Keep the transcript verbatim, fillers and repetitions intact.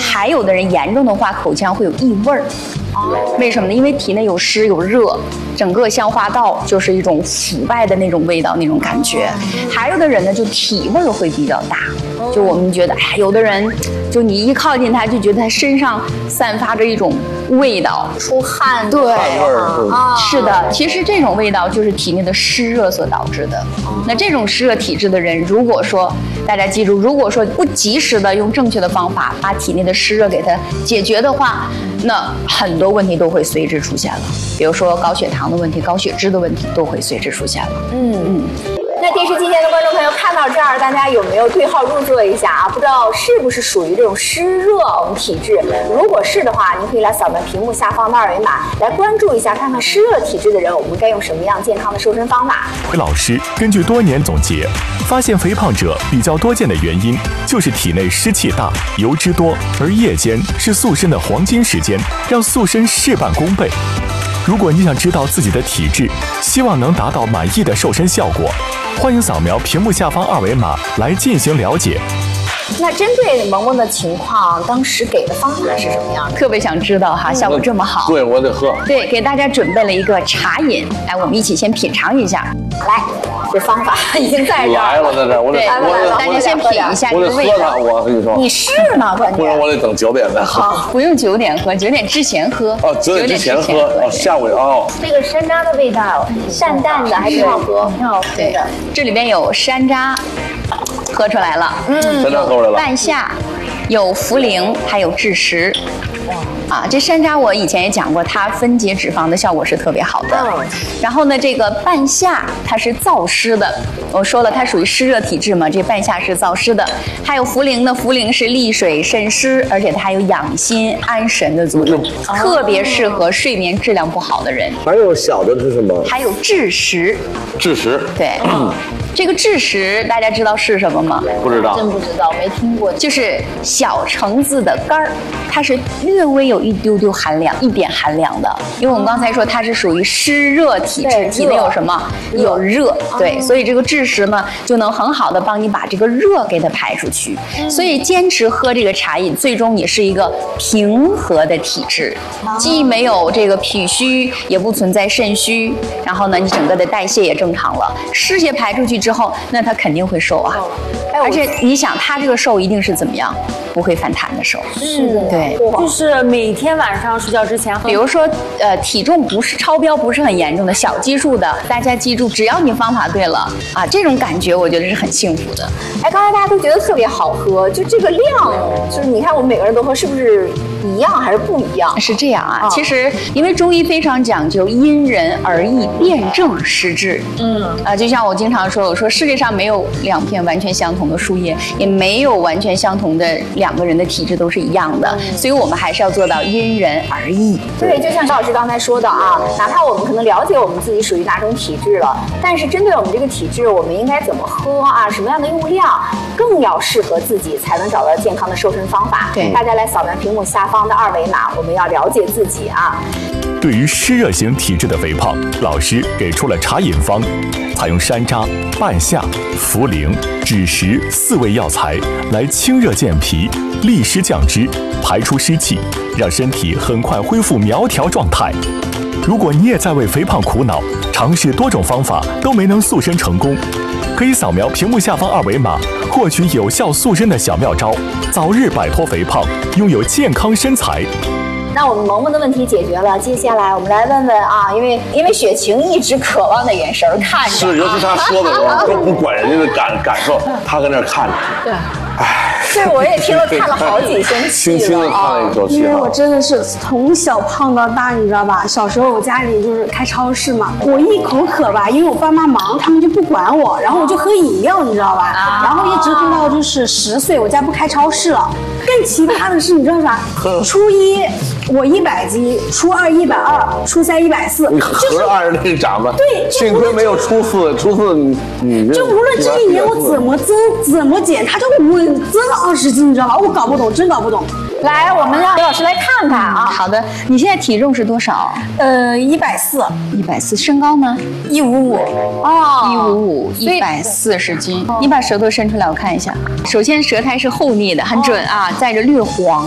还有的人严重的话，口腔会有异味儿。哦，为什么呢？因为体内有湿有热，整个消化道就是一种腐败的那种味道，那种感觉。还有的人呢，就体味儿会比较大。就我们觉得，哎，有的人，就你一靠近他，就觉得他身上散发着一种味道， 出汗， 对， 汗味儿啊，是的。其实这种味道就是体内的湿热所导致的。那这种湿热体质的人，如果说大家记住，如果说不及时的用正确的方法把体内的湿热给它解决的话，那很多问题都会随之出现了。比如说高血糖的问题、高血脂的问题都会随之出现了。嗯嗯。 那电视机前的观众朋友看到这儿，大家有没有对号入座一下啊？不知道是不是属于这种湿热我们体质？如果是的话，您可以来扫描屏幕下方的二维码，来关注一下，看看湿热体质的人，我们该用什么样健康的瘦身方法。 老师根据多年总结，发现肥胖者比较多见的原因就是体内湿气大、油脂多，而夜间是塑身的黄金时间，让塑身事半功倍。如果你想知道自己的体质，希望能达到满意的瘦身效果，欢迎扫描屏幕下方二维码来进行了解。 那针对萌萌的情况，当时给的方法是什么样的？ 特别想知道哈，效果这么好。 对，我得喝。 对，给大家准备了一个茶饮，来，我们一起先品尝一下。 来，这方法已经在这儿来了，在这儿，我得， 我大家先品一下这个味道。 我跟你说， 你是吗？关键不然我得等九点再喝。 好，不用九点喝，九点之前喝。 哦，九点之前喝，哦，下午哦。 这个山楂的味道，淡淡的，还挺好喝，挺好喝的。 这里边有山楂。喝出来了，嗯， 山楂喝出来了， 半夏，有茯苓，还有枳实。啊，这山楂我以前也讲过，它分解脂肪的效果是特别好的。嗯，然后呢，这个半夏它是燥湿的，我说了它属于湿热体质嘛，这半夏是燥湿的。还有茯苓呢，茯苓是利水渗湿，而且它还有养心安神的作用，哦、特别适合睡眠质量不好的人。 还有小的是什么？ 还有枳实。 枳实， 对。嗯这个枳实大家知道是什么吗？ 不知道， 真不知道，没听过。 就是小橙子的干儿，它是略微有一丢丢寒凉，一点寒凉的。因为我们刚才说它是属于湿热体质，体内有什么？有热，对，所以这个枳实呢就能很好的帮你把这个热给它排出去。所以坚持喝这个茶饮，最终你是一个平和的体质，既没有这个脾虚，也不存在肾虚，然后呢，你整个的代谢也正常了，湿邪排出去之后，那它肯定会瘦啊。而且你想，它这个瘦一定是怎么样？不会反弹的瘦。 是的， 对， 就是每天晚上睡觉之前喝。 比如说，呃，体重不是超标，不是很严重的小基数的，大家记住，只要你方法对了啊，这种感觉我觉得是很幸福的。 哎，刚才大家都觉得特别好喝，就这个量，就是你看我们每个人都喝，是不是一样还是不一样？ 是这样啊，哦、其实因为中医非常讲究因人而异，辨证施治。嗯，啊、呃，就像我经常说，我说世界上没有两片完全相同的树叶，也没有完全相同的两个人的体质都是一样的，嗯、所以我们还是要做到因人而异。 对，就像邵老师刚才说的啊，哪怕我们可能了解我们自己属于哪种体质了，但是针对我们这个体质，我们应该怎么喝啊？什么样的用量更要适合自己，才能找到健康的瘦身方法？ 对， 大家来扫描屏幕下方的二维码，我们要了解自己啊。 对于湿热型体质的肥胖，老师给出了茶饮方，采用山楂、半夏、茯苓、枳实四味药材来清热健脾、利湿降脂、排出湿气，让身体很快恢复苗条状态。如果你也在为肥胖苦恼，尝试多种方法都没能塑身成功，可以扫描屏幕下方二维码，获取有效塑身的小妙招，早日摆脱肥胖，拥有健康身材。 那我们萌萌的问题解决了，接下来我们来问问啊，因为因为雪晴一直渴望的眼神看着， 是，尤其他说的时候都不管人家的感感受，他跟那儿看着， 对，哎，这我也听了看了好几星期了， 轻轻的看了一口气， 因为我真的是从小胖到大，你知道吧？小时候我家里就是开超市嘛，我一口渴吧，因为我爸妈忙，他们就不管我，然后我就喝饮料，你知道吧？啊、然后一直喝到就是十岁，我家不开超市了。更奇葩的是，你知道啥？初一我一百斤，初二一百二，初三一百四， 你合二那长吧。 对， 幸亏没有初四，初四你你就无论这一年我怎么增怎么减，它就稳增了二十斤，你知道吗？我搞不懂，真搞不懂。 来，我们让刘老师来看看啊。 好的，你现在体重是多少？ 呃，一百四， 一百四。身高呢？ 一五五。 哦，一五五，一百四十斤。你把舌头伸出来，我看一下。首先，舌苔是厚腻的，很准啊，带着略黄。